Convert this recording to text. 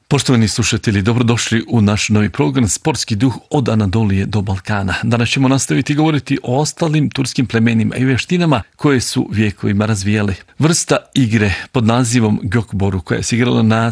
Poštovani slušatelji, dobrodošli u naš novi program Sportski duh od Anadolije do Balkana. Danas ćemo nastaviti govoriti o ostalim turskim plemenima i vještinama koje su vijekovima razvijale. Vrsta igre pod nazivom Gökboru koja se igrala na